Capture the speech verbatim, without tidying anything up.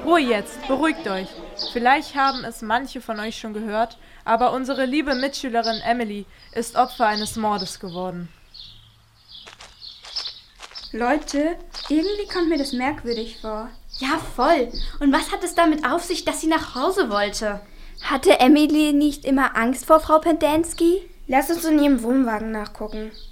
Ruhe jetzt, beruhigt euch. Vielleicht haben es manche von euch schon gehört, aber unsere liebe Mitschülerin Emily ist Opfer eines Mordes geworden. Leute, irgendwie kommt mir das merkwürdig vor. Ja, voll. Und was hat es damit auf sich, dass sie nach Hause wollte? Hatte Emily nicht immer Angst vor Frau Pendanski? Lass uns in ihrem Wohnwagen nachgucken.